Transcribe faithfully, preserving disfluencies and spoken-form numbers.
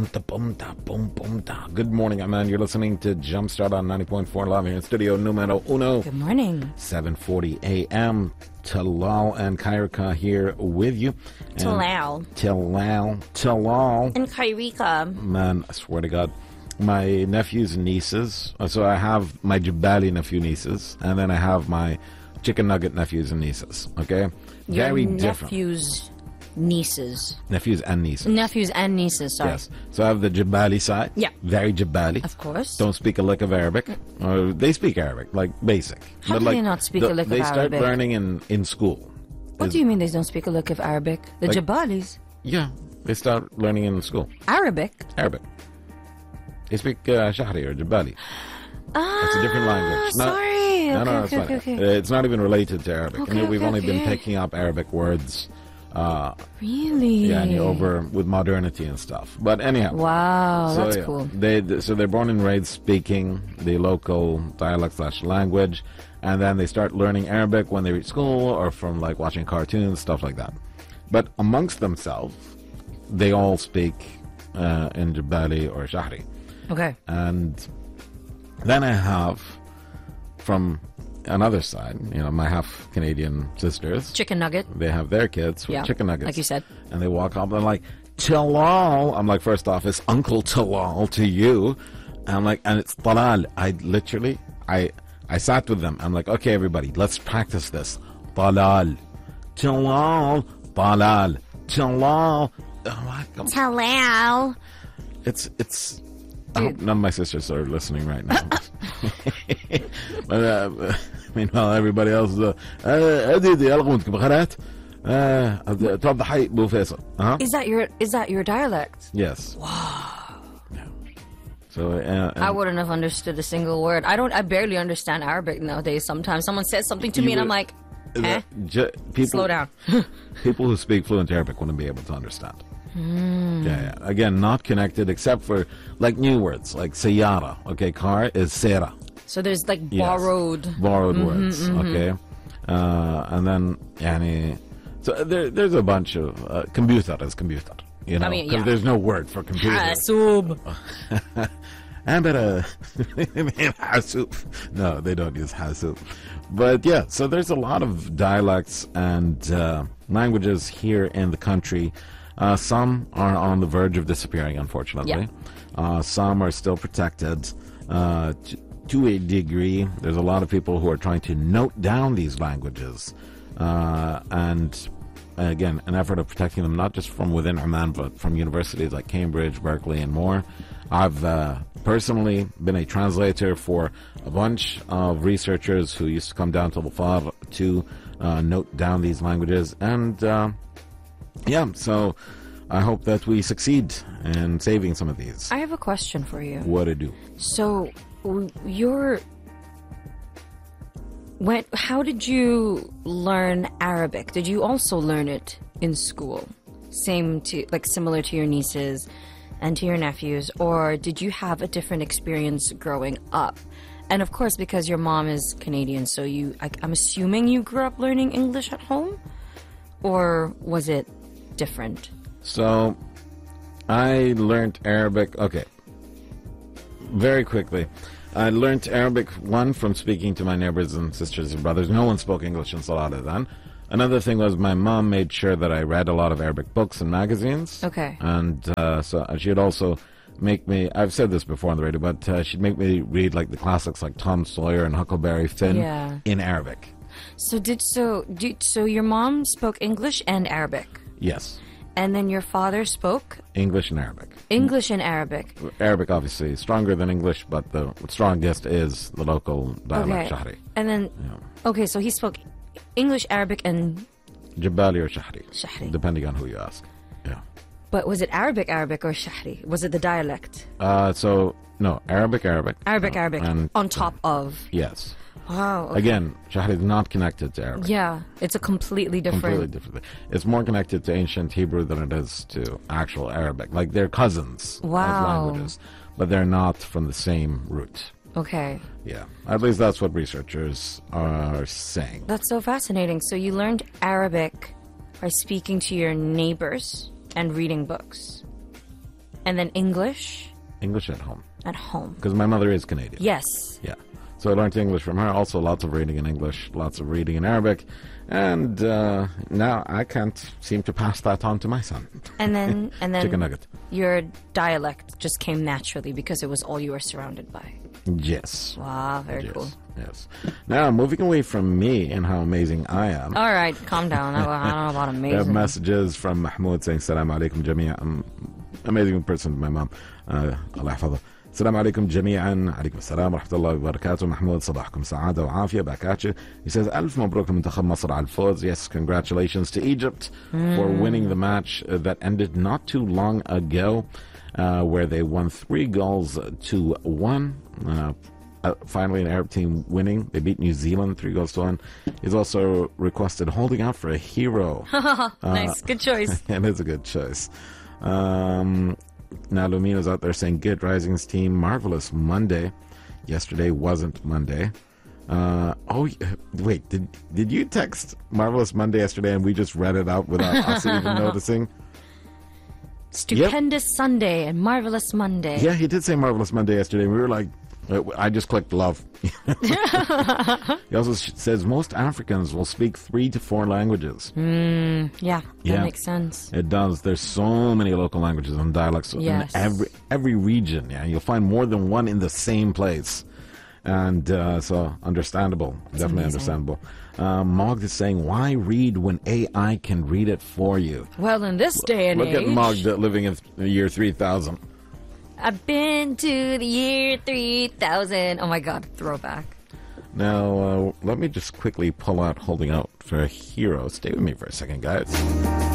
Boom, da, boom, da, boom, boom, da. Good morning, Aman. You're listening to Jumpstart on ninety point four live here in studio numero uno. Good morning. seven forty a.m. Talal and Kairka here with you. And Talal. Talal. Talal. And Kairika. Man, I swear to God. My nephews and nieces. So I have my Jabali nephew nieces, and then I have my chicken nugget nephews and nieces. Okay? Your Very different. nephews, nieces. Nephews and nieces. Nephews and nieces, sorry. Yes. So I have the Jabali side. Yeah. Very Jabali. Of course. Don't speak a lick of Arabic. Uh, they speak Arabic, like basic. How but can like, they not speak the- a lick of They start Arabic? learning in, in school. What Is- do you mean they don't speak a lick of Arabic? The Like- Jabalis. Yeah. They start learning in school. Arabic? Arabic. They speak uh, Shahri or Jabali. Ah, It's a different language. Not- sorry. No, okay, no, it's okay, fine. okay, okay. Uh, It's not even related to Arabic. Okay, I mean, we've okay, only been okay. picking up Arabic words uh, Really? yeah, and over with modernity and stuff. But anyhow. Wow, So, that's yeah, cool. They so they're born and raised speaking the local dialect slash language, and then they start learning Arabic when they reach school or from like watching cartoons, stuff like that. But amongst themselves, they all speak uh, in Jabali or Shahri. Okay. And then I have from another side, you know, my half Canadian sisters. Chicken nugget. They have their kids with Yeah, chicken nuggets. like you said. And they walk up and like, Talal. I'm like, first off, it's Uncle Talal to you. And I'm like, and it's Talal. I literally, I I sat with them. I'm like, okay, everybody, let's practice this. Talal. Talal. Talal. Talal. I'm like, I'm- Talal. it's, it's, I hope none of my sisters are listening right now. but, uh, meanwhile, everybody else is, uh, أديدي ألغونتك بخرات توضح حي بو فيصل. Uh-huh. Is that your is that your dialect? Yes. Wow. Yeah. So, uh, I and wouldn't have understood a single word. I don't I barely understand Arabic nowadays sometimes. Someone says something to You me and I'm would- like, eh? ju- people, Slow down. people who speak fluent Arabic wouldn't be able to understand. Hmm. Yeah, yeah. Again, not connected except for like new words like sayara. Okay, car is sera. So there's like Yes. borrowed. borrowed words. Okay, uh, and then yani, so there, there's a bunch of uh, computer is computer. You know, I mean, because yeah. there's no word for computer. Hasub. And better hasub. No, they don't use hasub. But yeah, so there's a lot of dialects and uh, languages here in the country. Uh, some are on the verge of disappearing, unfortunately. Yeah. Uh, some are still protected uh, t- to a degree. There's a lot of people who are trying to note down these languages. Uh, and again, an effort of protecting them not just from within Oman, but from universities like Cambridge, Berkeley, and more. I've uh, personally been a translator for a bunch of researchers who used to come down to Dhafar to uh, note down these languages. And uh, yeah, so I hope that we succeed in saving some of these. I have a question for you. What to do? So w- you're when how did you learn Arabic? Did you also learn it in school? Same to like similar to your nieces and to your nephews, or did you have a different experience growing up? And of course, because your mom is Canadian, so you I, I'm assuming you grew up learning English at home, or was it different? So I learned Arabic. Okay. Very quickly. I learned Arabic, one, from speaking to my neighbors and sisters and brothers. No one spoke English in Salada then. Another thing was my mom made sure that I read a lot of Arabic books and magazines. Okay. And uh, so she'd also make me, I've said this before on the radio, but uh, she'd make me read like the classics like Tom Sawyer and Huckleberry Finn Yeah. in Arabic. So did so did, so your mom spoke English and Arabic, Yes. and then your father spoke English and Arabic. English and Arabic. Arabic, obviously, is stronger than English, but the strongest is the local dialect, Okay. Shahri. And then, okay, so he spoke English, Arabic, and Jabali or Shahri. Shahri. Depending on who you ask. Yeah. but was it Arabic, Arabic, or Shahri? Was it the dialect? Uh, so, no, Arabic, Arabic. Arabic, Uh, Arabic, And, on top of. yes. Wow. Okay. Again, Shahri is not connected to Arabic. Yeah, it's a completely different. Completely different. It's more connected to ancient Hebrew than it is to actual Arabic. Like, they're cousins Wow. of languages, but they're not from the same root. Okay, Yeah. At least that's what researchers are saying. that's so fascinating. So you learned Arabic by speaking to your neighbors and reading books. And then English English at home. at home. Because my mother is Canadian. Yes. Yeah. So I learned English from her. Also, lots of reading in English, lots of reading in Arabic. And uh, now I can't seem to pass that on to my son. And then and then Chicken nugget. your dialect just came naturally because it was all you were surrounded by. Yes. Wow, very Yes. cool. Yes. Now, moving away from me and how amazing I am. All right, calm down. I, I don't know about We have amazing. messages from Mahmoud saying, Salam alaikum jami'an. Amazing person, my mom. Uh, Allah yahfadha. Salam alaikum jami'an. Alaikum salam wa rahmatullahi wa barakatuh. Mahmoud, صباحكم سعادة وعافية. Back at you. He says, ألف مبروك لمنتخب مصر على الفوز. Yes, congratulations to Egypt mm. for winning the match uh, that ended not too long ago, uh, where they won three goals to one. Uh, Uh, finally, an Arab team winning. They beat New Zealand three goals to one. He's also requested holding out for a hero. Nice, uh, good choice. And it's a good choice. Um, now, Lumina's out there saying, Good Risings team, marvelous Monday. Yesterday wasn't Monday. Uh, oh, wait, did did you text Marvelous Monday yesterday and we just read it out without us even noticing? Stupendous yep. Sunday and Marvelous Monday. Yeah, he did say Marvelous Monday yesterday. We were like, I just clicked love. He also says most Africans will speak three to four languages. Mm, yeah, that yeah, makes sense. It does. There's so many local languages and dialects yes. in every every region. Yeah, you'll find more than one in the same place, and uh, so understandable, That's definitely amazing. understandable. Uh, Mogd is saying, "Why read when A I can read it for you?" Well, in this day and Look age, at Mogd living in the year three thousand. I've been to the year three thousand. Oh my God, throwback. Now, uh, let me just quickly pull out Holding Out for a Hero. Stay with me for a second, guys.